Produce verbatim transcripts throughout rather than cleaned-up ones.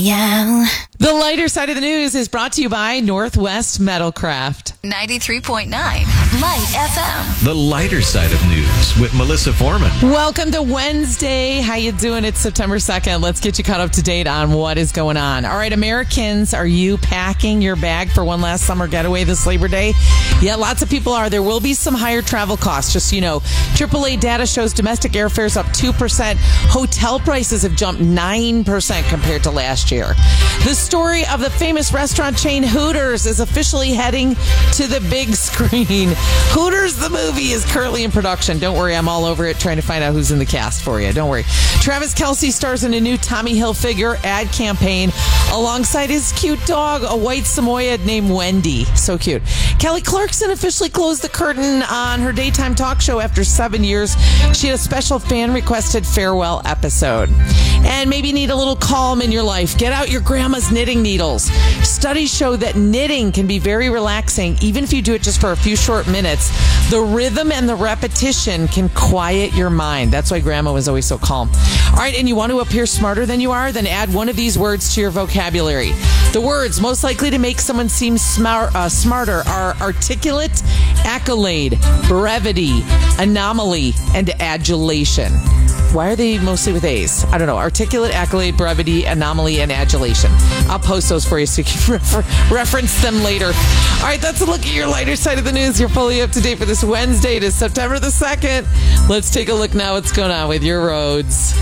Yeah. The lighter side of the news is brought to you by Northwest Metalcraft. ninety-three point nine Light F M. The lighter side of news with Melissa Foreman. Welcome to Wednesday. How you doing? It's September second. Let's get you caught up to date on what is going on. All right, Americans, are you packing your bag for one last summer getaway this Labor Day? Yeah, lots of people are. There will be some higher travel costs, just so you know. triple A data shows domestic airfares up two percent. Hotel prices have jumped nine percent compared to last year. The story of the famous restaurant chain Hooters is officially heading to the big screen. Hooters the movie is currently in production. Don't worry, I'm all over it trying to find out who's in the cast for you. Don't worry. Travis Kelce stars in a new Tommy Hilfiger ad campaign alongside his cute dog, a white Samoyed named Wendy. So cute. Kelly Clarkson officially closed the curtain on her daytime talk show after seven years. She had a special fan-requested farewell episode. And maybe you need a little calm in your life. Get out your grandma's knitting needles. Studies show that knitting can be very relaxing, even if you do it just for a few short minutes. The rhythm and the repetition can quiet your mind. That's why grandma was always so calm. All right, and you want to appear smarter than you are? Then add one of these words to your vocabulary. The words most likely to make someone seem smart, uh, smarter are articulate, accolade, brevity, anomaly, and adulation. Why are they mostly with A's? I don't know. Articulate, accolade, brevity, anomaly, and adulation. I'll post those for you so you can refer- reference them later. All right, that's a look at your lighter side of the news. You're fully up to date for this Wednesday. It is September the second. Let's take a look now what's going on with your roads.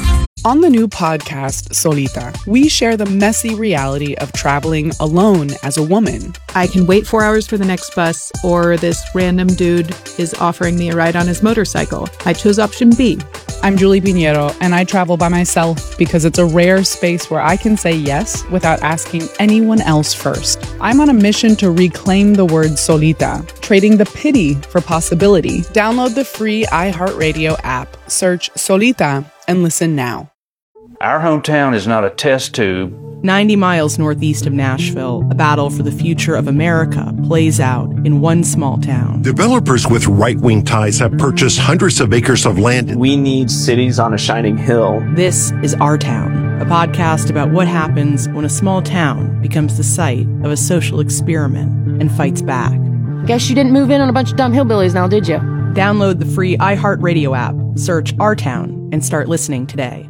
On the new podcast, Solita, we share the messy reality of traveling alone as a woman. I can wait four hours for the next bus, or this random dude is offering me a ride on his motorcycle. I chose option B. I'm Julie Pinheiro, and I travel by myself because it's a rare space where I can say yes without asking anyone else first. I'm on a mission to reclaim the word solita, trading the pity for possibility. Download the free iHeartRadio app, search Solita, and listen now. Our hometown is not a test tube. ninety miles northeast of Nashville, a battle for the future of America plays out in one small town. Developers with right-wing ties have purchased hundreds of acres of land. We need cities on a shining hill. This is Our Town, a podcast about what happens when a small town becomes the site of a social experiment and fights back. Guess you didn't move in on a bunch of dumb hillbillies now, did you? Download the free iHeartRadio app, search Our Town, and start listening today.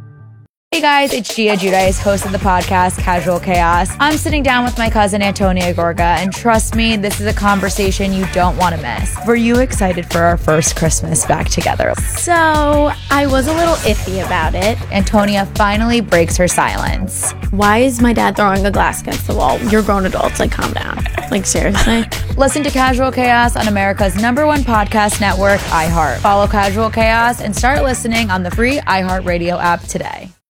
Hey guys, it's Gia Giudice, host of the podcast Casual Chaos. I'm sitting down with my cousin Antonia Gorga, and trust me, this is a conversation you don't want to miss. Were you excited for our first Christmas back together? So, I was a little iffy about it. Antonia finally breaks her silence. Why is my dad throwing a glass against the wall? You're grown adults, like calm down. Like seriously? Listen to Casual Chaos on America's number one podcast network, iHeart. Follow Casual Chaos and start listening on the free iHeartRadio app today.